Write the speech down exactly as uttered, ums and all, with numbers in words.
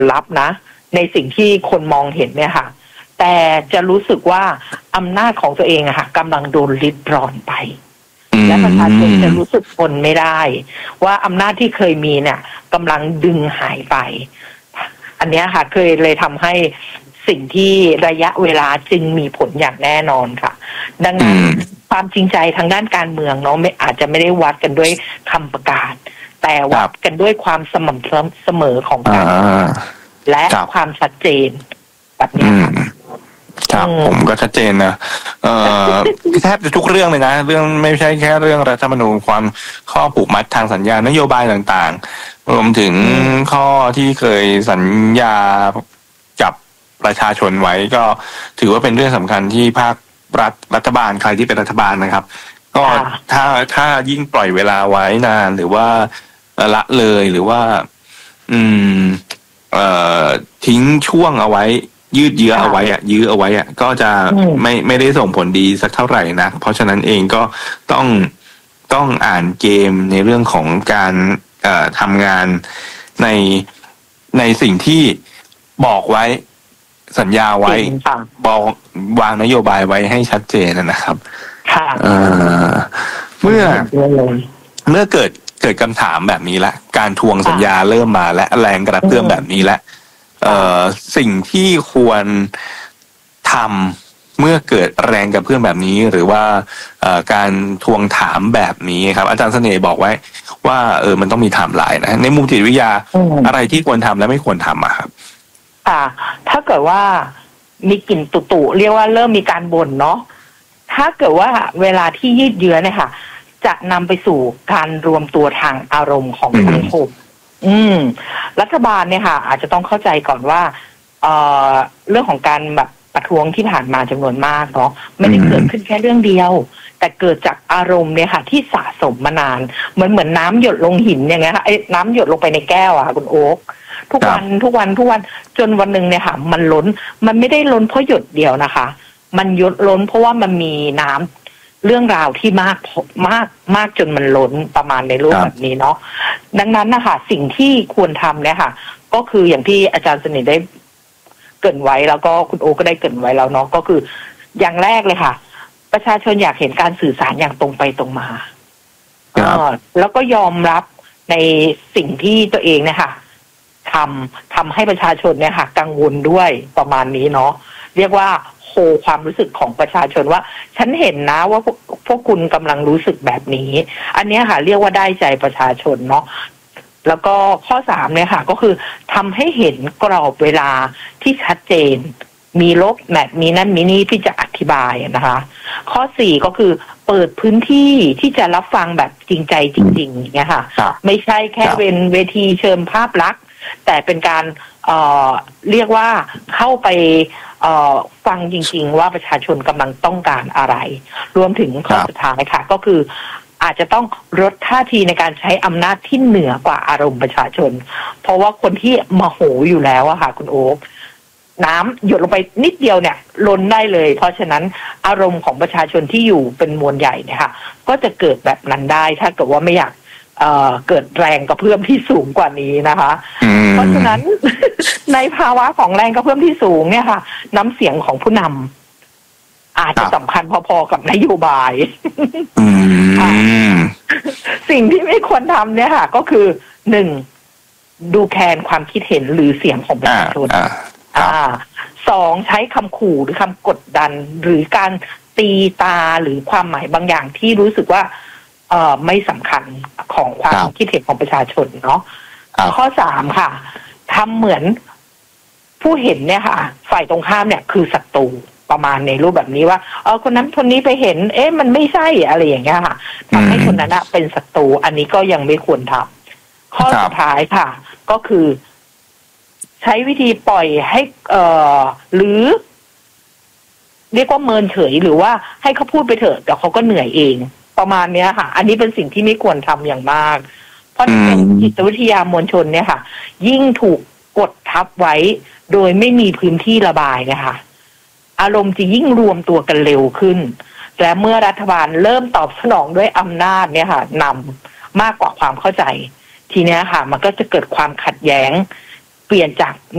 รับนะในสิ่งที่คนมองเห็นเนี่ยค่ะแต่จะรู้สึกว่าอำนาจของตัวเองอะค่ะกำลังโดนริดรอนไปและประชาชนจะรู้สึกทนไม่ได้ว่าอำนาจที่เคยมีเนี่ยกำลังดึงหายไปอันนี้ค่ะเคยเลยทำให้สิ่งที่ระยะเวลาจึงมีผลอย่างแน่นอนค่ะดังนั้นความจริงใจทางด้านการเมืองเนาะไม่อาจจะไม่ได้วัดกันด้วยคำประกาศแต่วัดกันด้วยความสม่ำเสมอของการและความชัดเจนแบบนี้ครับผมก็ชัดเจนนะเอ่อแทบจะทุกเรื่องเลยนะเรื่องไม่ใช่แค่เรื่องรัฐธรรมนูญความข้อผูกมัดทางสัญญานโยบายต่างๆรวมถึงข้อที่เคยสัญญากับประชาชนไว้ก็ถือว่าเป็นเรื่องสำคัญที่ภาครัฐรัฐบาลใครที่เป็นรัฐบาลนะครับก็ถ้าถ้ายิ่งปล่อยเวลาไว้นานหรือว่าละเลยหรือว่าอืมเอ่อทิ้งช่วงเอาไว้ยืดเยื้อเอาไว้อะยื้อเอาไว้อะก็จะไม่ไม่ได้ส่งผลดีสักเท่าไหร่นะเพราะฉะนั้นเองก็ต้องต้องอ่านเกมในเรื่องของการเอ่อทำงานในในสิ่งที่บอกไว้สัญญาไว้บอกวางนโยบายไว้ให้ชัดเจนนะครับเอ่อเมื่อเมื่อเกิดเกิดคำถามแบบนี้ละการทวงสัญญาเริ่มมาและแรงกระเพื่อมแบบนี้ละเอ่อสิ่งที่ควรทำเมื่อเกิดแรงกระเพื่อมแบบนี้หรือว่าเอ่อการทวงถามแบบนี้ครับอาจารย์เสน่ห์บอกไว้ว่าเออมันต้องมีไทม์ไลน์นะในมุมจิตวิทยาอะไรที่ควรทำและไม่ควรทำอะครับค่ะถ้าเกิดว่ามีกลิ่นตุ่ๆเรียกว่าเริ่มมีการบ่นเนาะถ้าเกิดว่าเวลาที่ยืดเยื้อเนี่ยค่ะจะนำไปสู่การรวมตัวทางอารมณ์ของสังคมอืมรัฐบาลเนี่ยค่ะอาจจะต้องเข้าใจก่อนว่าเอ่อเรื่องของการแบบประท้วงที่ผ่านมาจำนวนมากเนาะไม่ได้เกิดขึ้นแค่เรื่องเดียวแต่เกิดจากอารมณ์เนี่ยค่ะที่สะสมมานานเหมือนเหมือนน้ำหยดลงหินอย่างเงี้ยค่ะไอ้น้ำหยดลงไปในแก้วอะค่ะคุณโอ๊คทุกวันทุกวันทุกวันจนวันหนึ่งเนี่ยค่ะมันล้นมันไม่ได้ล้นเพราะหยดเดียวนะคะมันหยดล้นเพราะว่ามันมีน้ำเรื่องราวที่มากมากมากจนมันล้นประมาณในรูปแบบนี้เนาะดังนั้นนะคะสิ่งที่ควรทำเนี่ยค่ะก็คืออย่างที่อาจารย์สนิทได้เกริ่นไว้แล้วก็คุณโอก็ได้เกริ่นไว้แล้วเนาะก็คืออย่างแรกเลยค่ะประชาชนอยากเห็นการสื่อสารอย่างตรงไปตรงมาแล้วก็ยอมรับในสิ่งที่ตัวเองเนี่ยค่ะทำทำให้ประชาชนเนี่ยค่ะกังวลด้วยประมาณนี้เนาะเรียกว่าโฮความรู้สึกของประชาชนว่าฉันเห็นนะว่าพวกพวกคุณกำลังรู้สึกแบบนี้อันนี้ค่ะเรียกว่าได้ใจประชาชนเนาะแล้วก็ข้อสามเนี่ยค่ะก็คือทำให้เห็นกรอบเวลาที่ชัดเจนมีลบแมทมีนั่นมีนี่ที่จะอธิบายนะคะข้อสี่ก็คือเปิดพื้นที่ที่จะรับฟังแบบจริงใจจริงๆเนี่ยค่ะไม่ใช่แค่เป็นเวทีเชิญภาพลักษณ์แต่เป็นการเอ่อเรียกว่าเข้าไปเอ่อฟังจริงๆว่าประชาชนกำลังต้องการอะไรรวมถึงข้อสุดท้ายค่ะก็คืออาจจะต้องลดท่าทีในการใช้อำนาจที่เหนือกว่าอารมณ์ประชาชนเพราะว่าคนที่โมโหอยู่แล้วอะค่ะคุณโอ๊คน้ำหยดลงไปนิดเดียวเนี่ยล้นได้เลยเพราะฉะนั้นอารมณ์ของประชาชนที่อยู่เป็นมวลใหญ่เนี่ยค่ะก็จะเกิดแบบนั้นได้ถ้าเกิดว่าไม่อยากเอ่อเกิดแรงกระเพื่อมที่สูงกว่านี้นะคะเพราะฉะนั้นในภาวะของแรงกระเพื่อมที่สูงเนี่ยค่ะน้ำเสียงของผู้นำอาจจะสำคัญพอๆกับนโยบายสิ่งที่ไม่ควรทำเนี่ยค่ะก็คือหนึ่งดูแคลนความคิดเห็นหรือเสียงของประชาชนสองใช้คำขู่หรือคำกดดันหรือการตีตาหรือความหมายบางอย่างที่รู้สึกว่าเอ่อไม่สำคัญของความคิดเห็นของประชาชนเนาะข้อสามค่ะทำเหมือนผู้เห็นเนี่ยค่ะฝ่ายตรงข้ามเนี่ยคือศัตรูประมาณในรูปแบบนี้ว่าเออคนนั้นคนนี้ไปเห็นเอ๊ะมันไม่ใช่อะไรอย่างเงี้ยค่ะทำให้คนนั้นอะเป็นศัตรูอันนี้ก็ยังไม่ควรทำข้อสุดท้ายค่ะก็คือใช้วิธีปล่อยให้เอ่อหรือเรียกว่าเมินเฉยหรือว่าให้เขาพูดไปเถอะเดี๋ยวเขาก็เหนื่อยเองประมาณเนี้ยค่ะอันนี้เป็นสิ่งที่ไม่ควรทำอย่างมากเพราะในจิตวิทยามวลชนเนี่ยค่ะยิ่งถูกกดทับไว้โดยไม่มีพื้นที่ระบายนะคะอารมณ์จะยิ่งรวมตัวกันเร็วขึ้นและเมื่อรัฐบาลเริ่มตอบสนองด้วยอำนาจเนี่ยค่ะนำมากกว่าความเข้าใจทีเนี้ยค่ะมันก็จะเกิดความขัดแย้งเปลี่ยนจาก